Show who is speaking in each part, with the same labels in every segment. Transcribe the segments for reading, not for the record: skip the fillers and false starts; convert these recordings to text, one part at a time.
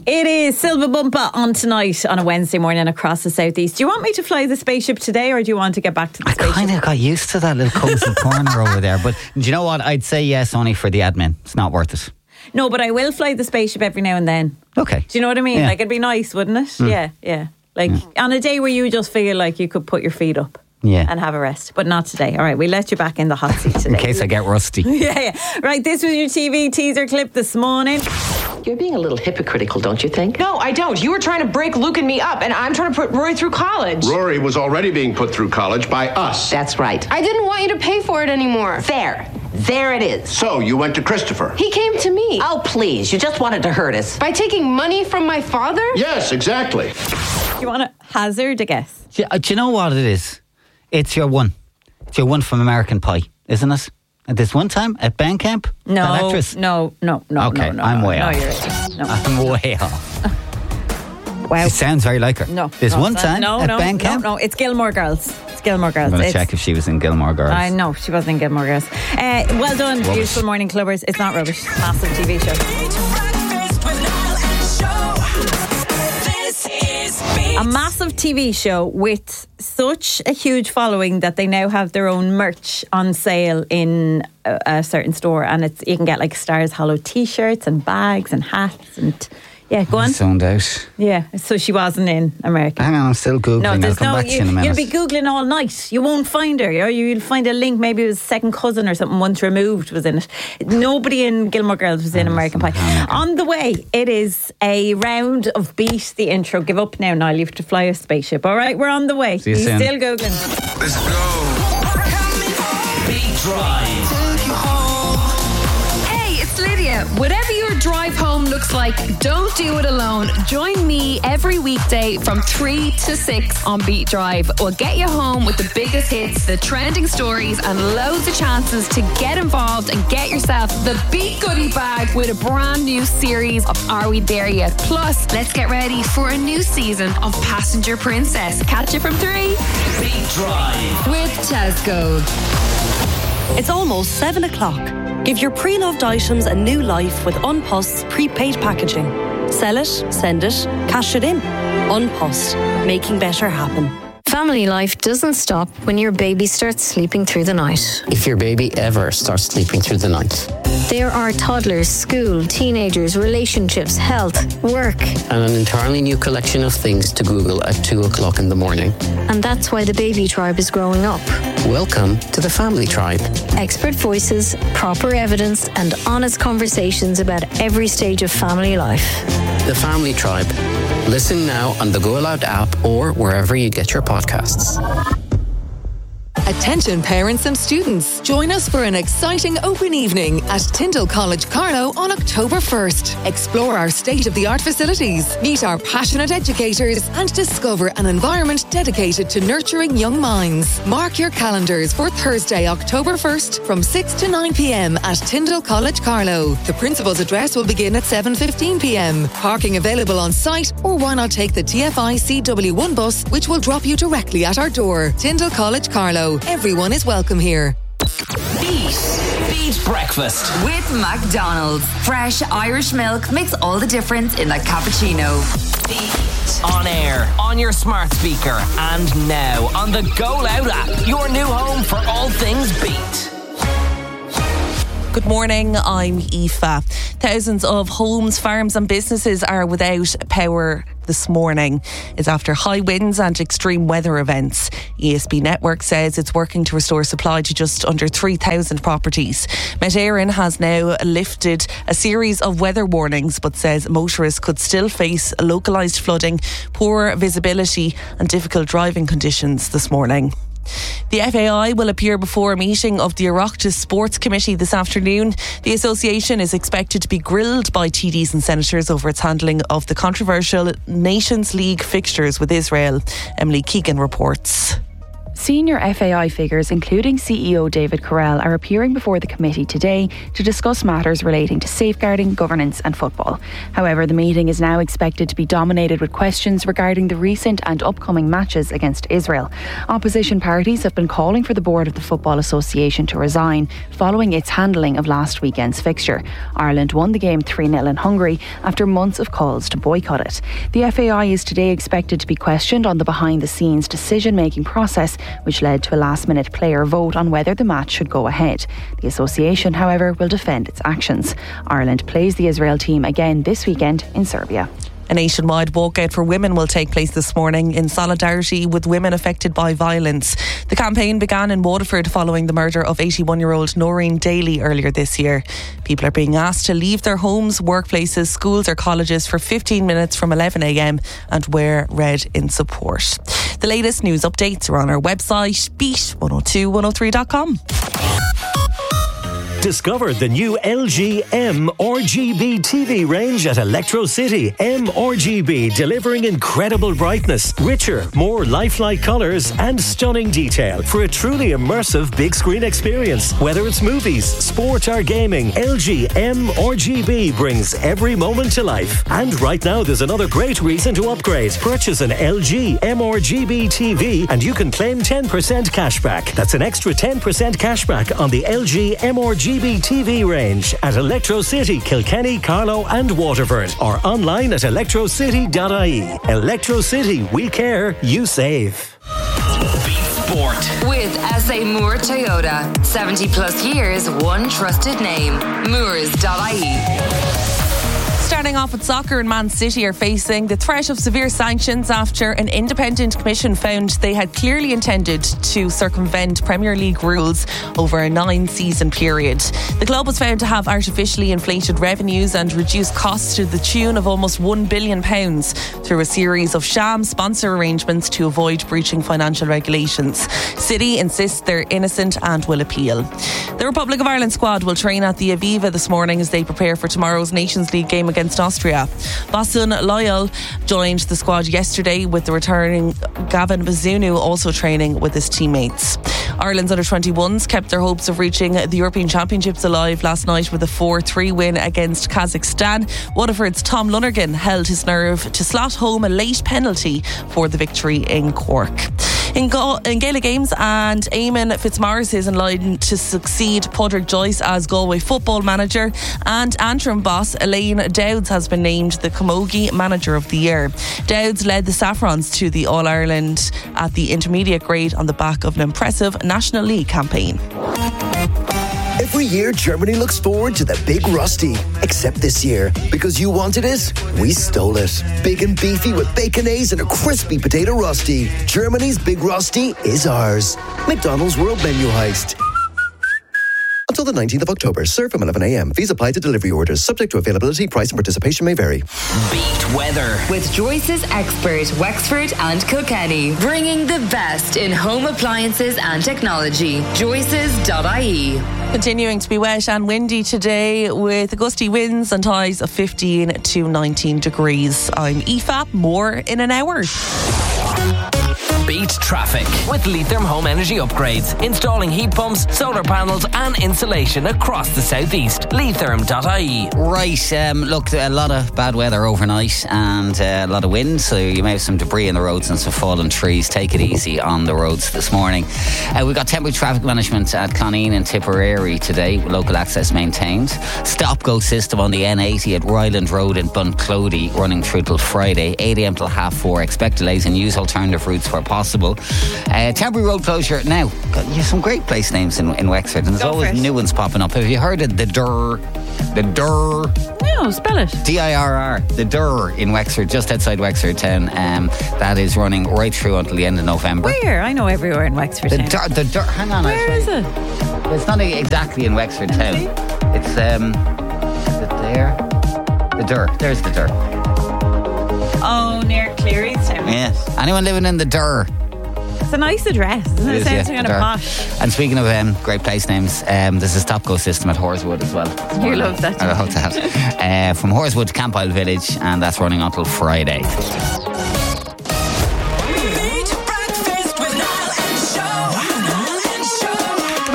Speaker 1: It is Silva Bumpa on tonight on a Wednesday morning across the southeast. Do you want me to fly the spaceship today, or do you want to get back to the spaceship?
Speaker 2: I kind of got used to that little cozy corner over there, but do you know what? I'd say yes only for the admin. It's not worth it.
Speaker 1: No, but I will fly the spaceship every now and then.
Speaker 2: Okay.
Speaker 1: Do you know what I mean?
Speaker 2: Yeah.
Speaker 1: Like, it'd be nice, wouldn't it? Yeah. Like on a day where you just feel like you could put your feet up.
Speaker 2: Yeah.
Speaker 1: And have a rest, but not today. All right, we let you back in the hot seat today.
Speaker 2: In case I get rusty.
Speaker 1: Yeah. Right, this was your TV teaser clip this morning.
Speaker 3: You're being a little hypocritical, don't you think?
Speaker 4: No, I don't. You were trying to break Luke and me up, and I'm trying to put Rory through college.
Speaker 5: Rory was already being put through college by us.
Speaker 3: That's right.
Speaker 4: I didn't want you to pay for it anymore.
Speaker 3: There it is.
Speaker 5: So you went to Christopher.
Speaker 4: He came to me.
Speaker 3: Oh, please. You just wanted to hurt us.
Speaker 4: By taking money from my father?
Speaker 5: Yes, exactly.
Speaker 1: Do you want to hazard a guess?
Speaker 2: Do you know what it is? It's your one. It's your one from American Pie, isn't it? At this one time at band camp?
Speaker 1: No.
Speaker 2: That actress?
Speaker 1: No.
Speaker 2: Okay,
Speaker 1: no,
Speaker 2: I'm way off.
Speaker 1: No, you're right. No.
Speaker 2: I'm way off.
Speaker 1: Wow.
Speaker 2: She sounds very like her.
Speaker 1: No.
Speaker 2: This one time at band camp?
Speaker 1: No, it's Gilmore Girls. It's Gilmore Girls.
Speaker 2: I'm going to check if she was in Gilmore Girls.
Speaker 1: I know, she wasn't in Gilmore Girls. Well done,
Speaker 2: Rubbish.
Speaker 1: beautiful morning clubbers. It's not rubbish. Massive TV show. A massive TV show with such a huge following that they now have their own merch on sale in a certain store, and you can get like Stars Hollow t-shirts and bags and hats and go on.
Speaker 2: Zoned out.
Speaker 1: Yeah, so she wasn't in America.
Speaker 2: Hang on, I'm still Googling. I'll come back to you in a minute.
Speaker 1: You'll be Googling all night. You won't find her. You'll find a link. Maybe it was second cousin or something once removed was in it. Nobody in Gilmore Girls was in American Pie. On the way, it is a round of Beat the Intro. Give up now, Niall. You have to fly a spaceship. All right, we're on the way.
Speaker 2: See you
Speaker 1: He's
Speaker 2: soon.
Speaker 1: still Googling.
Speaker 6: Let's go. Beat Drive.
Speaker 7: Hey, it's Lydia. Whatever your drive home looks like, don't do it alone. Join me every weekday from 3 to 6 on Beat Drive. We'll get you home with the biggest hits, the trending stories, and loads of chances to get involved and get yourself the Beat Goodie Bag with a brand new series of Are We There Yet? Plus, let's get ready for a new season of Passenger Princess. Catch you from 3
Speaker 6: Beat Drive.
Speaker 7: with Tesco.
Speaker 8: It's almost 7 o'clock. Give your pre-loved items a new life with Unpost's prepaid packaging. Sell it, send it, cash it in. Unpost, making better happen.
Speaker 9: Family life doesn't stop when your baby starts sleeping through the night.
Speaker 10: If your baby ever starts sleeping through the night.
Speaker 9: There are toddlers, school, teenagers, relationships, health, work.
Speaker 10: And an entirely new collection of things to Google at 2 o'clock in the morning.
Speaker 9: And that's why the baby tribe is growing up.
Speaker 10: Welcome to the Family Tribe.
Speaker 9: Expert voices, proper evidence, and honest conversations about every stage of family life.
Speaker 10: The Family Tribe. Listen now on the Go Loud app or wherever you get your podcasts.
Speaker 11: Attention parents and students. Join us for an exciting open evening at Tyndall College Carlow on October 1st. Explore our state-of-the-art facilities, meet our passionate educators and discover an environment dedicated to nurturing young minds. Mark your calendars for Thursday, October 1st from 6 to 9 p.m. at Tyndall College Carlow. The principal's address will begin at 7:15 p.m. Parking available on site, or why not take the TFI CW1 bus, which will drop you directly at our door. Tyndall College Carlow. Everyone is welcome here.
Speaker 6: Beat Breakfast
Speaker 12: with McDonald's. Fresh Irish milk makes all the difference in a cappuccino.
Speaker 6: Beat. On air, on your smart speaker, and now on the Go Loud app. Your new home for all things Beat.
Speaker 13: Good morning, I'm Aoife. Thousands of homes, farms and businesses are without power this morning. It's after high winds and extreme weather events. ESB Network says it's working to restore supply to just under 3,000 properties. Met Éireann has now lifted a series of weather warnings, but says motorists could still face localised flooding, poor visibility and difficult driving conditions this morning. The FAI will appear before a meeting of the Oireachtas Sports Committee this afternoon. The association is expected to be grilled by TDs and senators over its handling of the controversial Nations League fixtures with Israel. Emily Keegan reports.
Speaker 14: Senior FAI figures, including CEO David Carrell, are appearing before the committee today to discuss matters relating to safeguarding, governance and football. However, the meeting is now expected to be dominated with questions regarding the recent and upcoming matches against Israel. Opposition parties have been calling for the board of the Football Association to resign following its handling of last weekend's fixture. Ireland won the game 3-0 in Hungary after months of calls to boycott it. The FAI is today expected to be questioned on the behind-the-scenes decision-making process, which led to a last-minute player vote on whether the match should go ahead. The association, however, will defend its actions. Ireland plays the Israel team again this weekend in Serbia.
Speaker 13: A nationwide walkout for women will take place this morning in solidarity with women affected by violence. The campaign began in Waterford following the murder of 81-year-old Noreen Daly earlier this year. People are being asked to leave their homes, workplaces, schools or colleges for 15 minutes from 11 a.m. and wear red in support. The latest news updates are on our website, beat102103.com.
Speaker 15: Discover the new LG M RGB TV range at Electro City. M RGB, delivering incredible brightness, richer, more lifelike colours and stunning detail for a truly immersive big screen experience. Whether it's movies, sport or gaming, LG M RGB brings every moment to life. And right now there's another great reason to upgrade. Purchase an LG M RGB TV and you can claim 10% cashback. That's an extra 10% cashback on the LG M RGB TV range at Electro City, Kilkenny, Carlow and Waterford, or online at electrocity.ie. Electro City, we care, you save.
Speaker 6: Beat Sport
Speaker 12: with SA Moore Toyota. 70 plus years, one trusted name. Moores.ie.
Speaker 13: Starting off with soccer, and Man City are facing the threat of severe sanctions after an independent commission found they had clearly intended to circumvent Premier League rules over a 9-season period. The club was found to have artificially inflated revenues and reduced costs to the tune of almost £1 billion through a series of sham sponsor arrangements to avoid breaching financial regulations. City insists they're innocent and will appeal. The Republic of Ireland squad will train at the Aviva this morning as they prepare for tomorrow's Nations League game against Austria. Bosun Loyal joined the squad yesterday, with the returning Gavin Bazunu also training with his teammates. Ireland's under-21s kept their hopes of reaching the European Championships alive last night with a 4-3 win against Kazakhstan. Waterford's Tom Lonergan held his nerve to slot home a late penalty for the victory in Cork. In Gaelic games, and Eamon Fitzmaurice is in line to succeed Padraig Joyce as Galway football manager, and Antrim boss Elaine Dowds has been named the Camogie Manager of the Year. Dowds led the Saffrons to the All-Ireland at the intermediate grade on the back of an impressive National League campaign.
Speaker 16: Every year, Germany looks forward to the Big Rusty. Except this year, because you wanted it, we stole it. Big and beefy with baconaise and a crispy potato rusty. Germany's Big Rusty is ours. McDonald's World Menu Heist. Until the 19th of October. Serve from 11 a.m. Fees apply to delivery orders. Subject to availability, price and participation may vary.
Speaker 6: Beat weather
Speaker 12: with Joyce's expert Wexford and Kilkenny, bringing the best in home appliances and technology. Joyce's.ie.
Speaker 13: Continuing to be wet and windy today, with gusty winds and highs of 15 to 19 degrees. I'm Aoife. More in an hour.
Speaker 6: Beat traffic with Leitrim Home Energy Upgrades. Installing heat pumps, solar panels and insulation across the southeast. Leitrim.ie.
Speaker 2: Right, look, a lot of bad weather overnight and a lot of wind, so you may have some debris in the roads and some fallen trees. Take it easy on the roads this morning. We've got temporary traffic management at Cloneen and Tipperary today, local access maintained. Stop-go system on the N80 at Ryland Road in Bunclody, running through till Friday, 8 a.m. till 4:30. Expect delays and use alternative routes where possible. Temporary road closure now. There's some great place names in Wexford, and there's always new ones popping up. Have you heard of the Durr? The Durr.
Speaker 1: No, spell it.
Speaker 2: DIRR. The Durr in Wexford, just outside Wexford town. That is running right through until the end of November.
Speaker 1: Where? I know everywhere in Wexford town.
Speaker 2: The Durr. Hang on.
Speaker 1: Where is it?
Speaker 2: It's not exactly in Wexford town. It's is it there? The Durr. There's the Durr.
Speaker 1: Oh, near Cleary's town.
Speaker 2: Yes. Anyone living in the Durr?
Speaker 1: It's a nice address, isn't it? It sounds kind of posh.
Speaker 2: And speaking of great place names, there's a stop-go system at Horswood as well.
Speaker 1: You love that.
Speaker 2: I love that. From Horswood to Camp Isle Village, and that's running until Friday.
Speaker 17: Beat breakfast with Niall and Show.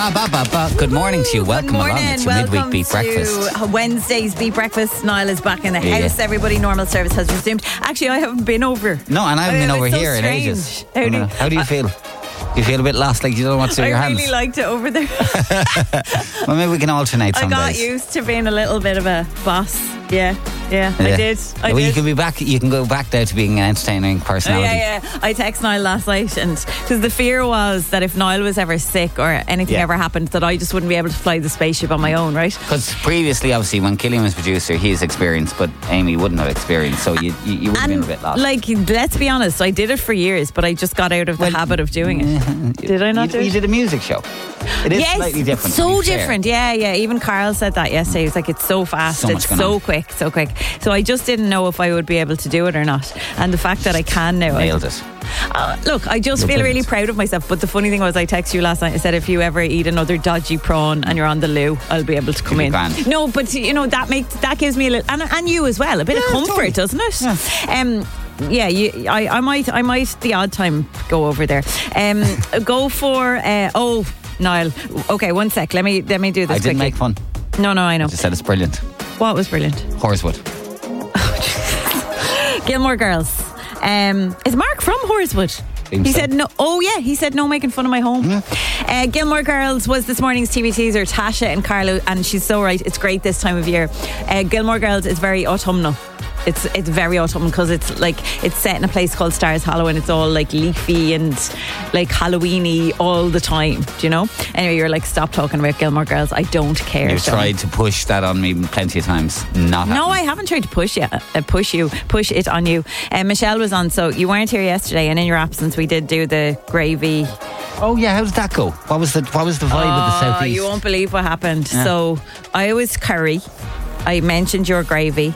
Speaker 2: Good morning to you. Welcome along. It's your midweek
Speaker 1: Welcome
Speaker 2: Beat Breakfast.
Speaker 1: to Wednesday's Beat Breakfast. Niall is back in the
Speaker 2: Yeah.
Speaker 1: house. Everybody, normal service has resumed. Actually, I haven't been over.
Speaker 2: No, and I haven't been over
Speaker 1: It's so
Speaker 2: here in
Speaker 1: strange.
Speaker 2: ages.
Speaker 1: How
Speaker 2: How do you feel? You feel a bit lost, like you don't know what to do with your
Speaker 1: I
Speaker 2: hands?
Speaker 1: really liked it over there.
Speaker 2: Well, maybe we can alternate
Speaker 1: I
Speaker 2: some
Speaker 1: got
Speaker 2: days.
Speaker 1: used to being a little bit of a boss. Yeah, I did. I
Speaker 2: well,
Speaker 1: did.
Speaker 2: you can be back. You can go back there to being an entertaining personality.
Speaker 1: Yeah. I texted Niall last night, and because the fear was that if Niall was ever sick or anything
Speaker 2: Yeah.
Speaker 1: ever happened, that I just wouldn't be able to fly the spaceship on my own, right?
Speaker 2: Because previously, obviously, when Killian was producer, he's experienced, but Amy wouldn't have experience, so you would have been a bit lost.
Speaker 1: Like, let's be honest, I did it for years, but I just got out of the habit of doing it. Did I not do it?
Speaker 2: You did a music show. It is slightly different. to
Speaker 1: So
Speaker 2: be fair.
Speaker 1: different, yeah. Even Carl said that yesterday. He was like, it's so fast,
Speaker 2: So much
Speaker 1: it's
Speaker 2: going
Speaker 1: so
Speaker 2: on.
Speaker 1: quick, so quick. So I just didn't know if I would be able to do it or not. And the fact that I can now.
Speaker 2: Nailed it.
Speaker 1: Look, I just
Speaker 2: You're
Speaker 1: feel really
Speaker 2: brilliant.
Speaker 1: proud of myself. But the funny thing was, I texted you last night. I said, if you ever eat another dodgy prawn and you're on the loo, I'll be able to come in.
Speaker 2: grand.
Speaker 1: No, but that gives me a little, and you as well, a bit of comfort, doesn't it? Yeah. I might the odd time go over there. Go for Niall. Okay, one sec. Let me do this.
Speaker 2: I didn't
Speaker 1: quickly.
Speaker 2: make fun.
Speaker 1: No, I know.
Speaker 2: I just said it's brilliant.
Speaker 1: What was brilliant?
Speaker 2: Horswood.
Speaker 1: Gilmore Girls. Is Mark from Horswood? He said no. Oh yeah, he said no making fun of my home. Gilmore Girls was this morning's TV teaser. Tasha and Carlo, and she's so right. It's great this time of year. Gilmore Girls is very autumnal. It's very autumn because it's set in a place called Stars Hollow, and it's all like leafy and like Halloweeny all the time. Do you know? Anyway, you're like, stop talking about Gilmore Girls. I don't care.
Speaker 2: You've tried to push that on me plenty of times. Not
Speaker 1: No,
Speaker 2: happening.
Speaker 1: I haven't tried to push it on you. Michelle was on, so you weren't here yesterday, and in your absence, we did do the gravy.
Speaker 2: Oh yeah, how did that go? What was the vibe of the southeast?
Speaker 1: You won't believe what happened.
Speaker 2: Yeah.
Speaker 1: So I was curry. I mentioned your gravy.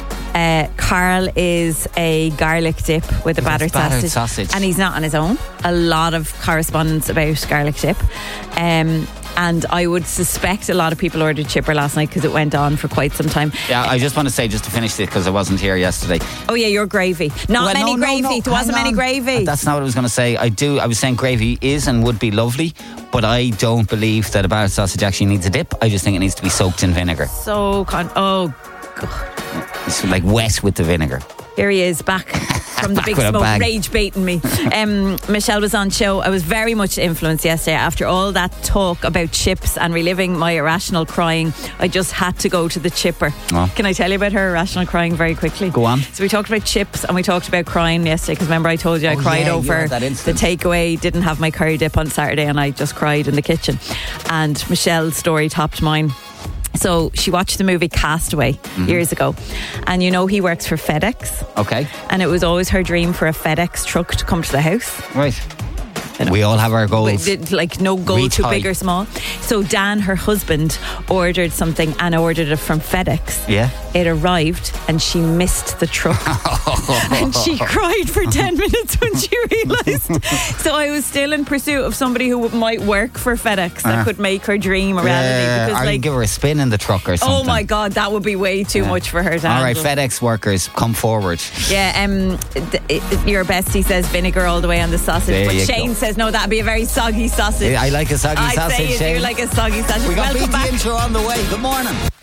Speaker 1: Carl is a garlic dip with a battered sausage. And he's not on his own. A lot of correspondence about garlic dip. And I would suspect a lot of people ordered chipper last night because it went on for quite some time.
Speaker 2: Yeah, I just want to say, just to finish this, because I wasn't here yesterday.
Speaker 1: Oh yeah, your gravy. Not many gravy. There wasn't many gravy.
Speaker 2: That's not what I was going to say. I was saying gravy is and would be lovely, but I don't believe that a battered sausage actually needs a dip. I just think it needs to be soaked in vinegar.
Speaker 1: Oh God.
Speaker 2: It's like wet with the vinegar.
Speaker 1: Here he is back from the
Speaker 2: Back
Speaker 1: big
Speaker 2: with a
Speaker 1: smoke,
Speaker 2: bang.
Speaker 1: rage baiting me. Michelle was on show. I was very much influenced yesterday after all that talk about chips and reliving my irrational crying. I just had to go to the chipper.
Speaker 2: Oh.
Speaker 1: Can I tell you about her irrational crying very quickly?
Speaker 2: Go on.
Speaker 1: So we talked about chips and we talked about crying yesterday, because remember I told you I cried
Speaker 2: yeah, you
Speaker 1: over
Speaker 2: had that
Speaker 1: the
Speaker 2: incident.
Speaker 1: takeaway, didn't have my curry dip on Saturday, and I just cried in the kitchen. And Michelle's story topped mine. So she watched the movie Castaway years ago, and he works for FedEx.
Speaker 2: Okay.
Speaker 1: And it was always her dream for a FedEx truck to come to the house.
Speaker 2: Right. We all have our goals.
Speaker 1: Like no goal
Speaker 2: Reach
Speaker 1: too
Speaker 2: high.
Speaker 1: big or small. So Dan, her husband, ordered something and ordered it from FedEx.
Speaker 2: Yeah.
Speaker 1: It arrived and she missed the truck. And she cried for 10 minutes when she realised. So I was still in pursuit of somebody who might work for FedEx that could make her dream a reality. Because
Speaker 2: I'd give her a spin in the truck or something.
Speaker 1: oh my God, that would be way too much for her to
Speaker 2: All right,
Speaker 1: handle.
Speaker 2: FedEx workers, come forward.
Speaker 1: Yeah, your bestie says vinegar all the way on the sausage,
Speaker 2: There
Speaker 1: but
Speaker 2: you
Speaker 1: Shane
Speaker 2: go.
Speaker 1: says no, that'd be a very soggy sausage.
Speaker 2: I like a soggy
Speaker 1: I'd
Speaker 2: sausage,
Speaker 1: say you
Speaker 2: Shane.
Speaker 1: do like a soggy sausage.
Speaker 2: We got
Speaker 1: Welcome
Speaker 2: BT
Speaker 1: back.
Speaker 2: intro on the way. Good morning.